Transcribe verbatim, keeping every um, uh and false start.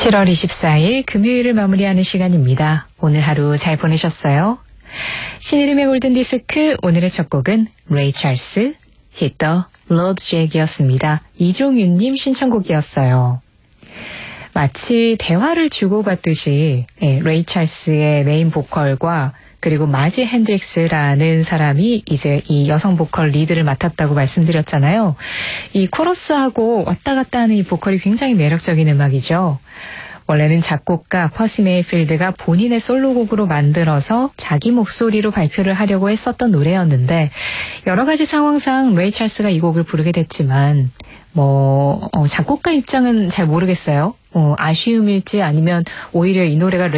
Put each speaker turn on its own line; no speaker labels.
칠월 이십사일 금요일을 마무리하는 시간입니다. 오늘 하루 잘 보내셨어요? 신이름의 골든디스크 오늘의 첫 곡은 레이 찰스, Hit the Road Jack이었습니다. 이종윤님 신청곡이었어요. 마치 대화를 주고받듯이 네, 레이 찰스의 메인 보컬과 그리고 마지 핸드릭스라는 사람이 이제 이 여성 보컬 리드를 맡았다고 말씀드렸잖아요. 이 코러스하고 왔다 갔다 하는 이 보컬이 굉장히 매력적인 음악이죠. 원래는 작곡가 퍼시 메이필드가 본인의 솔로곡으로 만들어서 자기 목소리로 발표를 하려고 했었던 노래였는데 여러 가지 상황상 레이 찰스가 이 곡을 부르게 됐지만 뭐 어, 작곡가 입장은 잘 모르겠어요. 어, 아쉬움일지 아니면 오히려 이 노래가